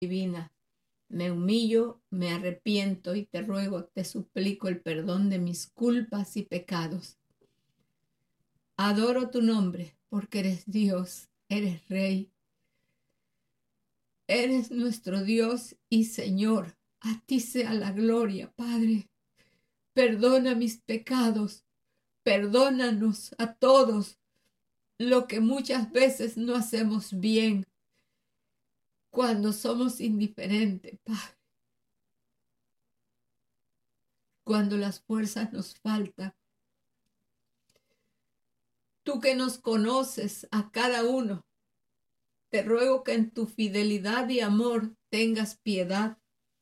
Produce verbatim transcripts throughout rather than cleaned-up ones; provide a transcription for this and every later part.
divina. Me humillo, me arrepiento y te ruego, te suplico el perdón de mis culpas y pecados. Adoro tu nombre porque eres Dios, eres Rey, eres nuestro Dios y Señor. A ti sea la gloria, Padre. Perdona mis pecados, perdónanos a todos lo que muchas veces no hacemos bien cuando somos indiferentes, Padre. Cuando las fuerzas nos faltan. Tú que nos conoces a cada uno, te ruego que en tu fidelidad y amor tengas piedad.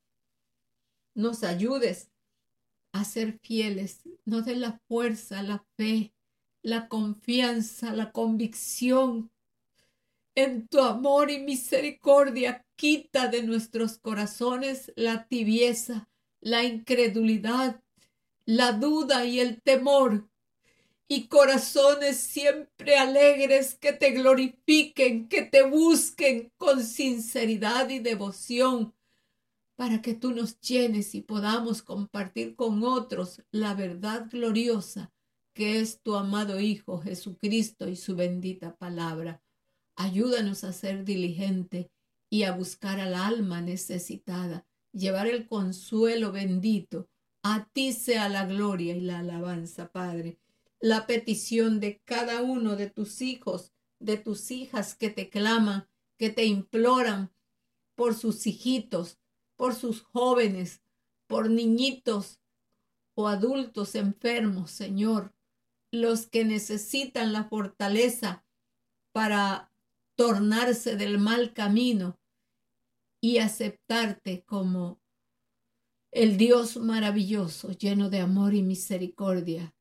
Nos ayudes a ser fieles, nos des la fuerza, la fe, la confianza, la convicción en tu amor y misericordia. Quita de nuestros corazones la tibieza, la incredulidad, la duda y el temor, y corazones siempre alegres que te glorifiquen, que te busquen con sinceridad y devoción, para que tú nos llenes y podamos compartir con otros la verdad gloriosa que es tu amado Hijo Jesucristo y su bendita palabra. Ayúdanos a ser diligente y a buscar al alma necesitada, llevar el consuelo bendito. A ti sea la gloria y la alabanza, Padre. La petición de cada uno de tus hijos, de tus hijas que te claman, que te imploran por sus hijitos, por sus jóvenes, por niñitos o adultos enfermos, Señor, los que necesitan la fortaleza para tornarse del mal camino y aceptarte como el Dios maravilloso, lleno de amor y misericordia,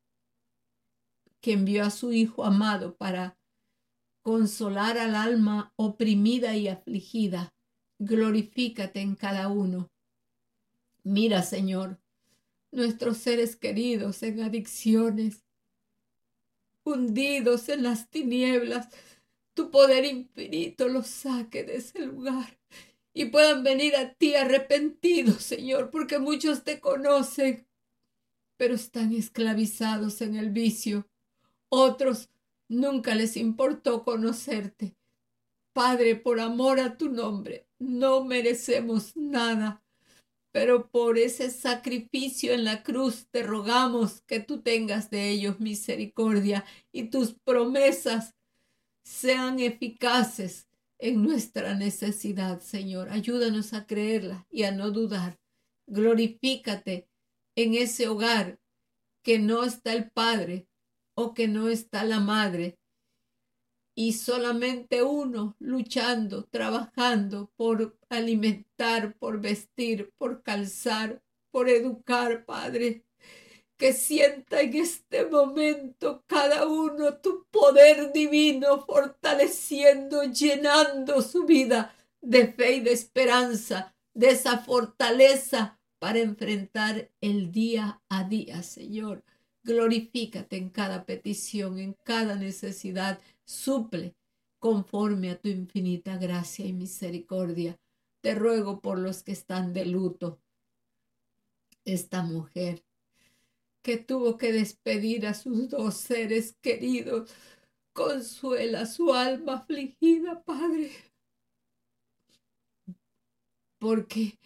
que envió a su Hijo amado para consolar al alma oprimida y afligida. Glorifícate en cada uno. Mira, Señor, nuestros seres queridos en adicciones, hundidos en las tinieblas. Tu poder infinito los saque de ese lugar y puedan venir a ti arrepentidos, Señor, porque muchos te conocen, pero están esclavizados en el vicio. Otros nunca les importó conocerte. Padre, por amor a tu nombre, no merecemos nada, pero por ese sacrificio en la cruz te rogamos que tú tengas de ellos misericordia y tus promesas sean eficaces en nuestra necesidad, Señor. Ayúdanos a creerla y a no dudar. Glorifícate en ese hogar que no está el padre o que no está la madre y solamente uno luchando, trabajando por alimentar, por vestir, por calzar, por educar, Padre. Que sienta en este momento cada uno tu poder divino, fortaleciendo, llenando su vida de fe y de esperanza, de esa fortaleza para enfrentar el día a día, Señor. Glorifícate en cada petición, en cada necesidad. Suple conforme a tu infinita gracia y misericordia. Te ruego por los que están de luto. Esta mujer que tuvo que despedir a sus dos seres queridos, consuela su alma afligida, Padre, porque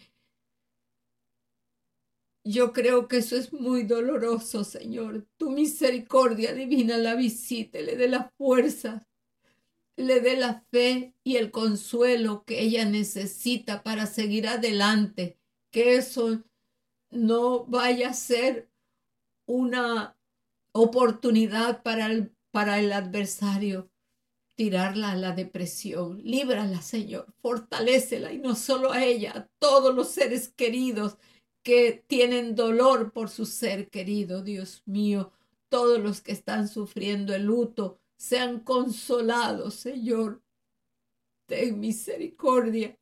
yo creo que eso es muy doloroso, Señor. Tu misericordia divina la visite, le dé la fuerza, le dé la fe y el consuelo que ella necesita para seguir adelante, que eso no vaya a ser una oportunidad para el, para el adversario, tirarla a la depresión. Líbrala, Señor, fortalécela, y no solo a ella, a todos los seres queridos que tienen dolor por su ser querido. Dios mío, todos los que están sufriendo el luto sean consolados, Señor. Ten misericordia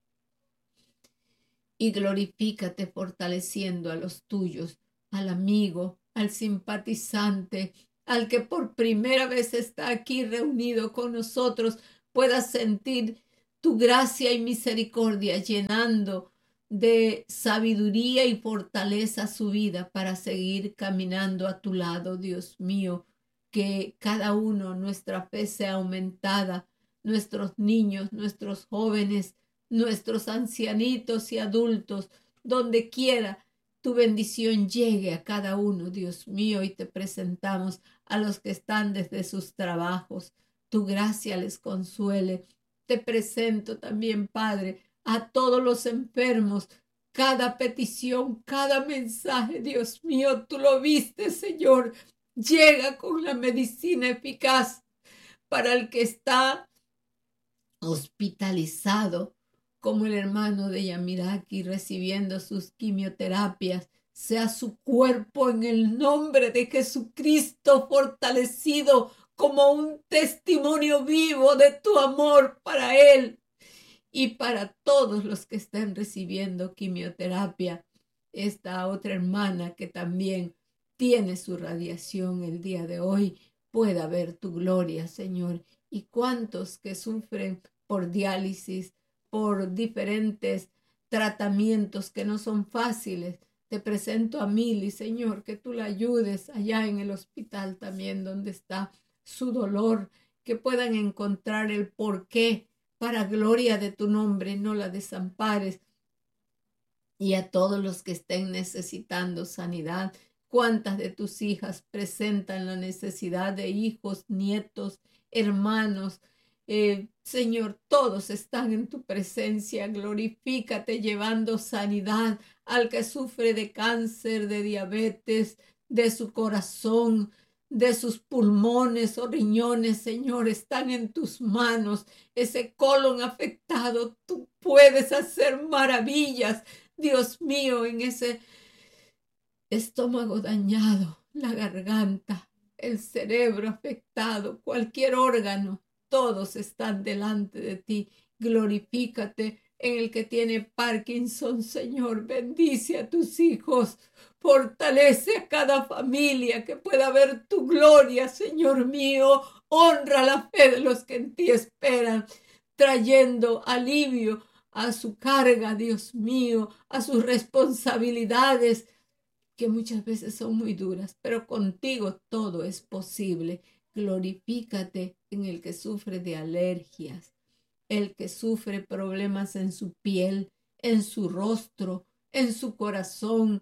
y glorifícate fortaleciendo a los tuyos, al amigo, al simpatizante, al que por primera vez está aquí reunido con nosotros, pueda sentir tu gracia y misericordia llenando de sabiduría y fortaleza su vida para seguir caminando a tu lado, Dios mío. Que cada uno, nuestra fe sea aumentada, nuestros niños, nuestros jóvenes, nuestros ancianitos y adultos, donde quiera tu bendición llegue a cada uno, Dios mío, y te presentamos a los que están desde sus trabajos. Tu gracia les consuele. Te presento también, Padre, a todos los enfermos, cada petición, cada mensaje, Dios mío, tú lo viste, Señor. Llega con la medicina eficaz para el que está hospitalizado, como el hermano de Yamiraki recibiendo sus quimioterapias. Sea su cuerpo en el nombre de Jesucristo fortalecido como un testimonio vivo de tu amor para él y para todos los que estén recibiendo quimioterapia. Esta otra hermana que también tiene su radiación el día de hoy, pueda ver tu gloria, Señor. Y cuántos que sufren por diálisis, por diferentes tratamientos que no son fáciles. Te presento a Mili, Señor, que tú la ayudes allá en el hospital también donde está su dolor, que puedan encontrar el porqué para gloria de tu nombre, no la desampares. Y a todos los que estén necesitando sanidad, cuántas de tus hijas presentan la necesidad de hijos, nietos, hermanos. Eh, Señor, todos están en tu presencia. Glorifícate llevando sanidad al que sufre de cáncer, de diabetes, de su corazón, de sus pulmones o riñones. Señor, están en tus manos. Ese colon afectado, tú puedes hacer maravillas. Dios mío, en ese estómago dañado, la garganta, el cerebro afectado, cualquier órgano, todos están delante de ti. Glorifícate en el que tiene Parkinson, Señor. Bendice a tus hijos. Fortalece a cada familia que pueda ver tu gloria, Señor mío. Honra la fe de los que en ti esperan, trayendo alivio a su carga, Dios mío, a sus responsabilidades, que muchas veces son muy duras, pero contigo todo es posible. Glorifícate en el que sufre de alergias, el que sufre problemas en su piel, en su rostro, en su corazón,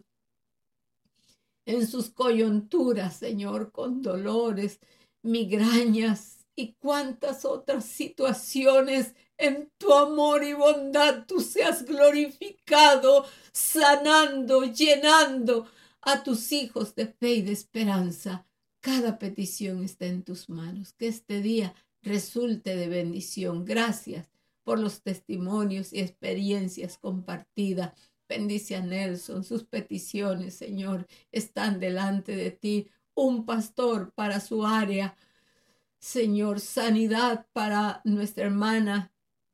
en sus coyunturas, Señor, con dolores, migrañas y cuantas otras situaciones. En tu amor y bondad tú seas glorificado, sanando, llenando a tus hijos de fe y de esperanza. Cada petición está en tus manos. Que este día resulte de bendición. Gracias por los testimonios y experiencias compartidas. Bendice a Nelson, sus peticiones, Señor, están delante de ti. Un pastor para su área, Señor, sanidad para nuestra hermana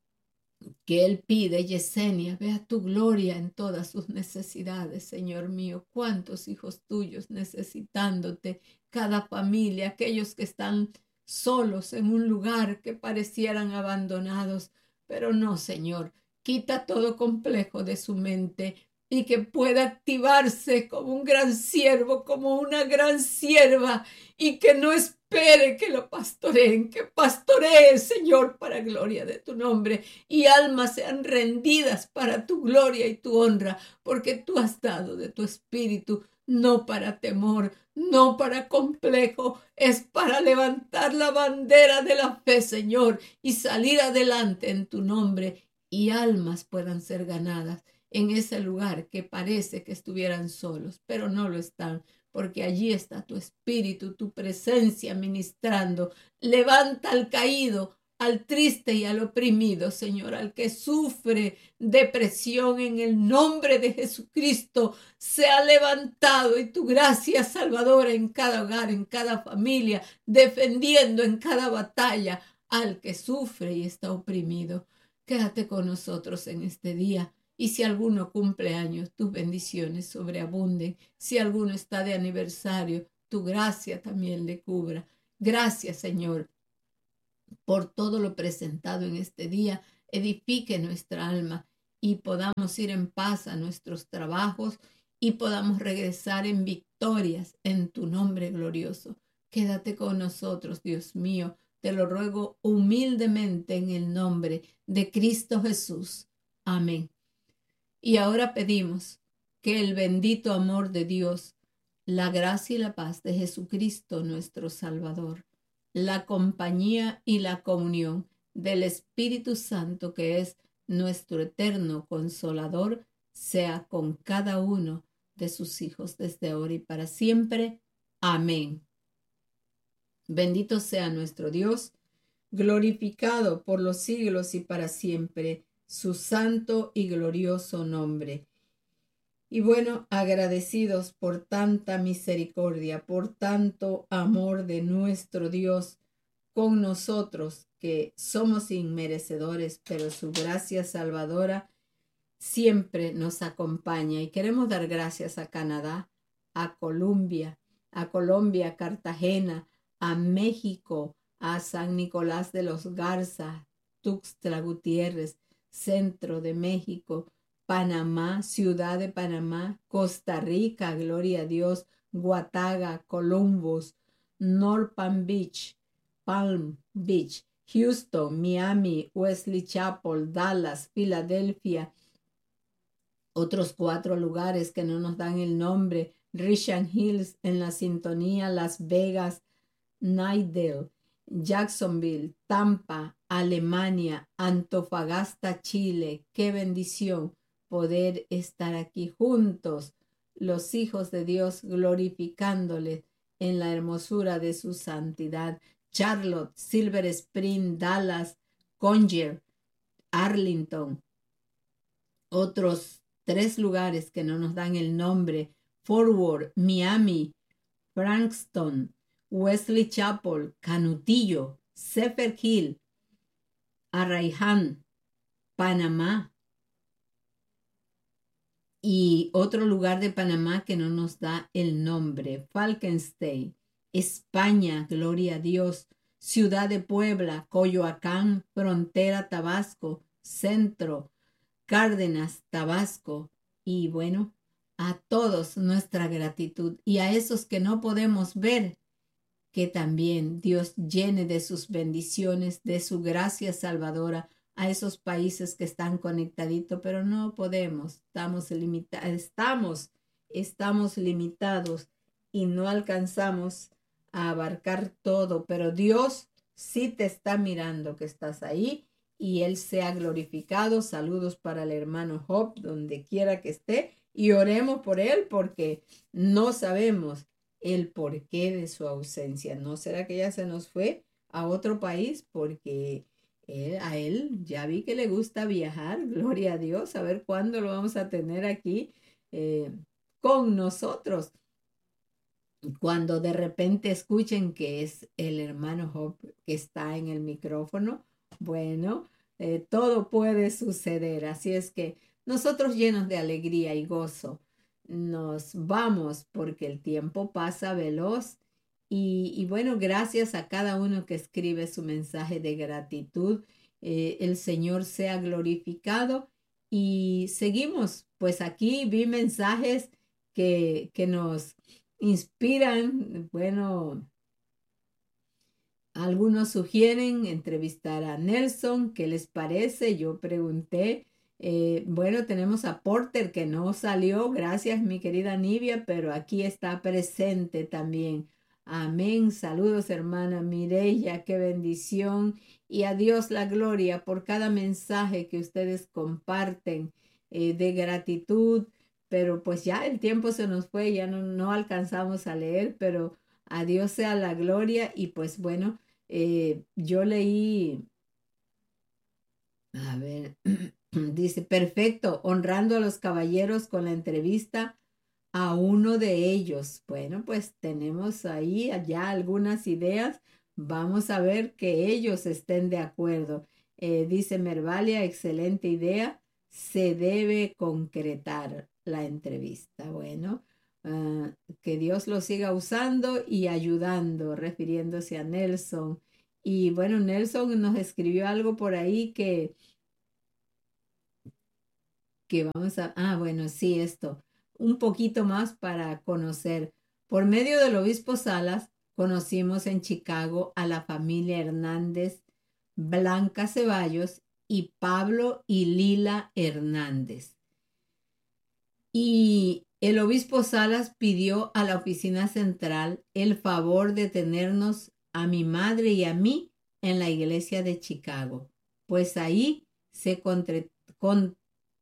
que él pide, Yesenia. Vea tu gloria en todas sus necesidades, Señor mío. Cuántos hijos tuyos necesitándote, cada familia, aquellos que están solos en un lugar que parecieran abandonados, pero no, Señor. Quita todo complejo de su mente y que pueda activarse como un gran siervo, como una gran sierva, y que no espere que lo pastoreen, que pastoree, Señor, para gloria de tu nombre, y almas sean rendidas para tu gloria y tu honra, porque tú has dado de tu espíritu, no para temor, no para complejo, es para levantar la bandera de la fe, Señor, y salir adelante en tu nombre, y almas puedan ser ganadas en ese lugar que parece que estuvieran solos, pero no lo están, porque allí está tu espíritu, tu presencia ministrando. Levanta al caído, al triste y al oprimido, Señor, al que sufre depresión, en el nombre de Jesucristo, sea levantado, y tu gracia salvadora en cada hogar, en cada familia, defendiendo en cada batalla al que sufre y está oprimido. Quédate con nosotros en este día. Y si alguno cumple años, tus bendiciones sobreabunden. Si alguno está de aniversario, tu gracia también le cubra. Gracias, Señor, por todo lo presentado en este día, edifique nuestra alma y podamos ir en paz a nuestros trabajos y podamos regresar en victorias en tu nombre glorioso. Quédate con nosotros, Dios mío. Te lo ruego humildemente en el nombre de Cristo Jesús. Amén. Y ahora pedimos que el bendito amor de Dios, la gracia y la paz de Jesucristo nuestro Salvador, la compañía y la comunión del Espíritu Santo, que es nuestro eterno consolador, sea con cada uno de sus hijos desde ahora y para siempre. Amén. Bendito sea nuestro Dios, glorificado por los siglos y para siempre, su santo y glorioso nombre. Y bueno, agradecidos por tanta misericordia, por tanto amor de nuestro Dios con nosotros, que somos inmerecedores, pero su gracia salvadora siempre nos acompaña. Y queremos dar gracias a Canadá, a Colombia, a Colombia, Cartagena, a México, a San Nicolás de los Garza, Tuxtla Gutiérrez, Centro de México, Panamá, Ciudad de Panamá, Costa Rica, gloria a Dios, Guataga, Columbus, North Palm Beach, Palm Beach, Houston, Miami, Wesley Chapel, Dallas, Filadelfia, otros cuatro lugares que no nos dan el nombre, Richland Hills en la sintonía, Las Vegas, Knightdale, Jacksonville, Tampa, Alemania, Antofagasta, Chile. Qué bendición poder estar aquí juntos, los hijos de Dios, glorificándole en la hermosura de su santidad. Charlotte, Silver Spring, Dallas, Conyer, Arlington, otros tres lugares que no nos dan el nombre, Fort Worth, Miami, Frankston, Wesley Chapel, Canutillo, Zephyr Hill, Arraiján, Panamá, y otro lugar de Panamá que no nos da el nombre, Falkenstein, España, gloria a Dios, Ciudad de Puebla, Coyoacán, Frontera, Tabasco, Centro, Cárdenas, Tabasco, y bueno, a todos nuestra gratitud, y a esos que no podemos ver, que también Dios llene de sus bendiciones, de su gracia salvadora, a esos países que están conectaditos, pero no podemos, estamos limitados, estamos, estamos limitados y no alcanzamos a abarcar todo, pero Dios sí te está mirando que estás ahí y Él sea glorificado. Saludos para el hermano Job, donde quiera que esté, y oremos por él porque no sabemos el porqué de su ausencia. ¿No será que ya se nos fue a otro país? Porque él, a él ya vi que le gusta viajar, gloria a Dios, a ver cuándo lo vamos a tener aquí eh, con nosotros. Cuando de repente escuchen que es el hermano Job que está en el micrófono, bueno, eh, todo puede suceder. Así es que nosotros, llenos de alegría y gozo, nos vamos porque el tiempo pasa veloz. Y, y bueno, gracias a cada uno que escribe su mensaje de gratitud. Eh, el Señor sea glorificado. Y seguimos, pues aquí vi mensajes que, que nos inspiran. Bueno, algunos sugieren entrevistar a Nelson. ¿Qué les parece? Yo pregunté. Eh, bueno, tenemos a Porter que no salió. Gracias, mi querida Nivia, pero aquí está presente también. Amén. Saludos, hermana Mireya. Qué bendición. Y a Dios la gloria por cada mensaje que ustedes comparten eh, de gratitud. Pero pues ya el tiempo se nos fue, ya no, no alcanzamos a leer, pero a Dios sea la gloria. Y pues bueno, eh, yo leí, a ver, dice, perfecto, honrando a los caballeros con la entrevista a uno de ellos. Bueno, pues tenemos ahí ya algunas ideas. Vamos a ver que ellos estén de acuerdo. Eh, dice Mervalia, excelente idea. Se debe concretar la entrevista. Bueno, uh, que Dios lo siga usando y ayudando, refiriéndose a Nelson. Y bueno, Nelson nos escribió algo por ahí que que vamos a, ah, bueno, sí, esto, un poquito más para conocer. Por medio del obispo Salas, conocimos en Chicago a la familia Hernández, Blanca Ceballos y Pablo y Lila Hernández. Y el obispo Salas pidió a la oficina central el favor de tenernos a mi madre y a mí en la iglesia de Chicago, pues ahí se, contre, con,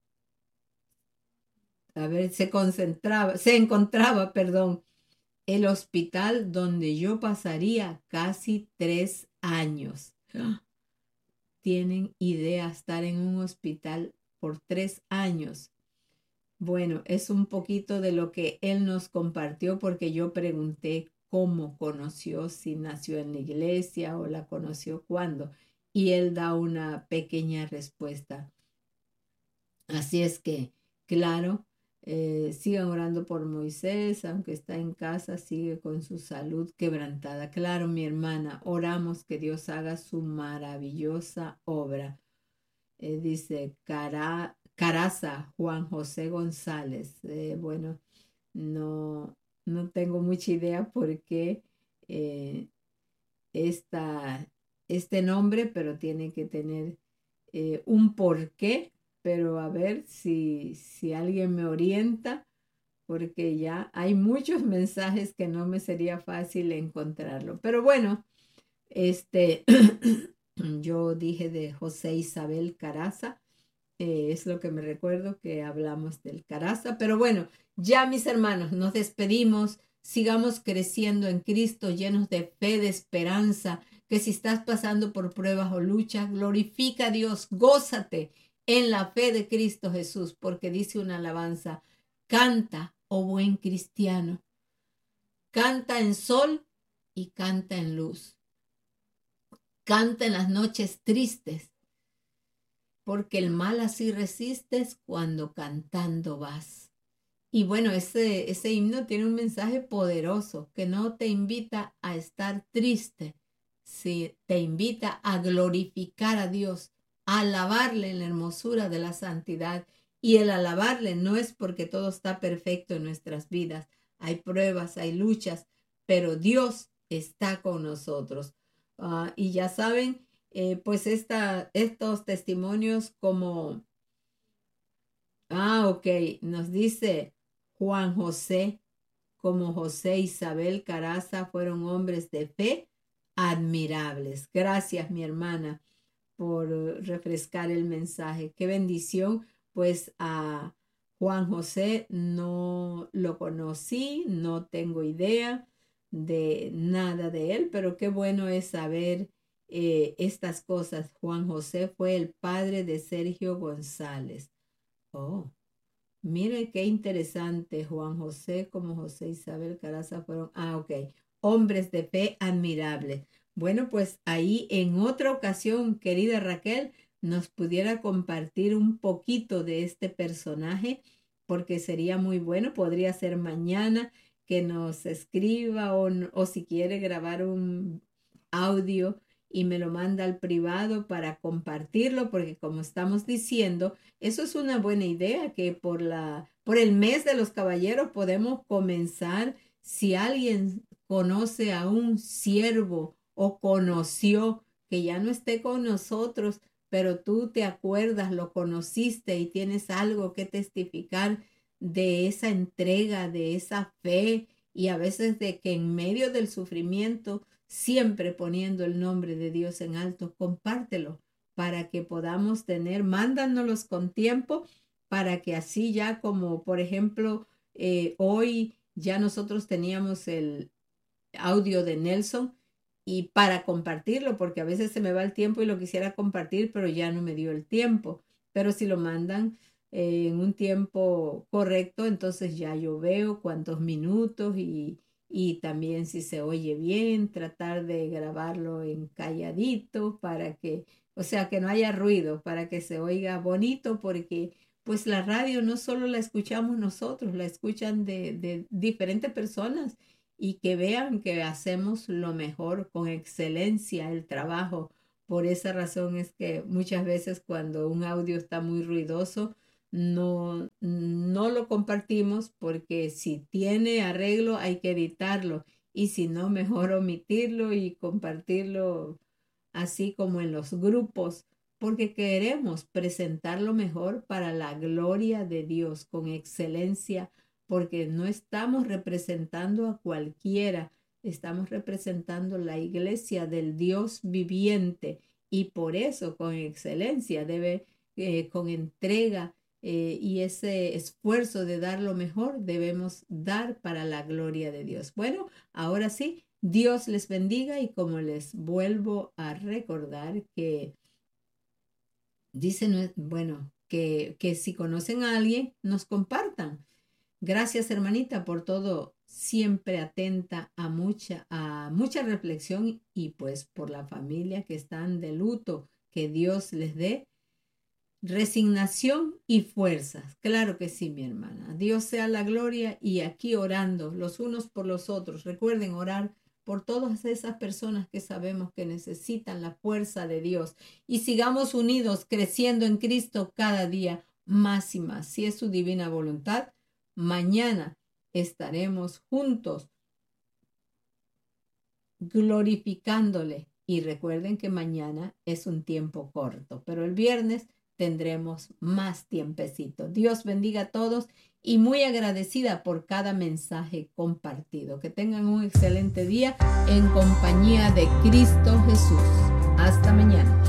a ver, se concentraba, se encontraba, perdón, el hospital donde yo pasaría casi tres años. ¿Tienen idea estar en un hospital por tres años? Bueno, es un poquito de lo que él nos compartió porque yo pregunté cómo conoció, si nació en la iglesia o la conoció cuándo. Y él da una pequeña respuesta. Así es que, claro, eh, sigan orando por Moisés, aunque está en casa, sigue con su salud quebrantada. Claro, mi hermana, oramos que Dios haga su maravillosa obra. Eh, dice Cara, Caraza, Juan José González. Eh, bueno, no, no tengo mucha idea por qué eh, esta, este nombre, pero tiene que tener eh, un porqué, pero a ver si, si alguien me orienta, porque ya hay muchos mensajes que no me sería fácil encontrarlo. Pero bueno, este, yo dije de José Isabel Caraza, eh, es lo que me recuerdo que hablamos del Caraza, pero bueno, ya mis hermanos, nos despedimos, sigamos creciendo en Cristo, llenos de fe, de esperanza, que si estás pasando por pruebas o luchas, glorifica a Dios, gózate en la fe de Cristo Jesús, porque dice una alabanza, canta, oh buen cristiano, canta en sol y canta en luz, canta en las noches tristes, porque el mal así resistes cuando cantando vas. Y bueno, ese, ese himno tiene un mensaje poderoso que no te invita a estar triste, sí, te invita a glorificar a Dios, a alabarle en la hermosura de la santidad. Y el alabarle no es porque todo está perfecto en nuestras vidas. Hay pruebas, hay luchas, pero Dios está con nosotros. Uh, y ya saben, eh, pues esta, estos testimonios como, ah, ok, nos dice Juan José, como José Isabel Caraza, fueron hombres de fe admirables. Gracias, mi hermana, por refrescar el mensaje. Qué bendición, pues a Juan José no lo conocí, no tengo idea de nada de él, pero qué bueno es saber eh, estas cosas. Juan José fue el padre de Sergio González. Oh, mire qué interesante. Juan José como José Isabel Caraza fueron, ah, ok, hombres de fe admirables. Bueno, pues ahí en otra ocasión, querida Raquel, nos pudiera compartir un poquito de este personaje, porque sería muy bueno. Podría ser mañana que nos escriba o, o si quiere grabar un audio y me lo manda al privado para compartirlo, porque como estamos diciendo, eso es una buena idea, que por la, por el mes de los caballeros podemos comenzar. Si alguien conoce a un siervo o conoció que ya no esté con nosotros, pero tú te acuerdas, lo conociste y tienes algo que testificar de esa entrega, de esa fe y a veces de que en medio del sufrimiento, siempre poniendo el nombre de Dios en alto, compártelo para que podamos tener, mándanos con tiempo para que así ya como por ejemplo eh, hoy ya nosotros teníamos el audio de Nelson y para compartirlo, porque a veces se me va el tiempo y lo quisiera compartir, pero ya no me dio el tiempo. Pero si lo mandan eh, en un tiempo correcto, entonces ya yo veo cuántos minutos y, y también si se oye bien, tratar de grabarlo en calladito para que, o sea, que no haya ruido, para que se oiga bonito, porque pues la radio no solo la escuchamos nosotros, la escuchan de, de diferentes personas y que vean que hacemos lo mejor con excelencia el trabajo. Por esa razón es que muchas veces cuando un audio está muy ruidoso, no, no lo compartimos porque si tiene arreglo hay que editarlo y si no, mejor omitirlo y compartirlo así como en los grupos, porque queremos presentarlo mejor para la gloria de Dios, con excelencia, porque no estamos representando a cualquiera, estamos representando la iglesia del Dios viviente y por eso con excelencia debe, eh, con entrega eh, y ese esfuerzo de dar lo mejor, debemos dar para la gloria de Dios. Bueno, ahora sí. Dios les bendiga y como les vuelvo a recordar que dicen, bueno, que, que si conocen a alguien, nos compartan. Gracias, hermanita, por todo, siempre atenta a mucha, a mucha reflexión y pues por la familia que están de luto, que Dios les dé resignación y fuerzas. Claro que sí, mi hermana. Dios sea la gloria y aquí orando los unos por los otros. Recuerden orar por todas esas personas que sabemos que necesitan la fuerza de Dios y sigamos unidos creciendo en Cristo cada día más y más. Si es su divina voluntad, mañana estaremos juntos glorificándole. Y recuerden que mañana es un tiempo corto, pero el viernes tendremos más tiempecito. Dios bendiga a todos y muy agradecida por cada mensaje compartido. Que tengan un excelente día en compañía de Cristo Jesús. Hasta mañana.